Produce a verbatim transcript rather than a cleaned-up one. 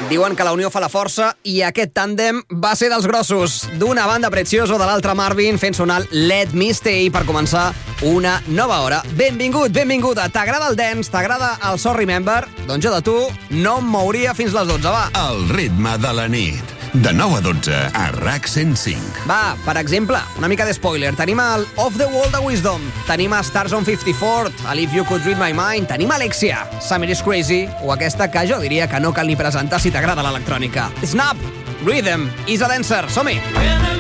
Diuen que la unió fa la força i aquest tàndem va ser dels grossos. D'una banda Prezioso, de l'altra Marvin, fent sonar Let Me Stay per començar una nova hora. Benvingut, benvinguda. T'agrada el dance? T'agrada el So Remember? Doncs jo de tu no em mouria fins les dotze, va. El ritme de la nit. De nou a dotze a RAC cent cinc. Va, per exemple, una mica de spoiler. Tenim el Off the Wall de Wisdom. Tenim a Stars on cinquanta-quatre, a If You Could Read My Mind. Tenim Alexia, Summer is Crazy, o aquesta que jo diria que no cal ni presentar si t'agrada l'electrònica. Snap, Rhythm, Is a Dancer. Som-hi!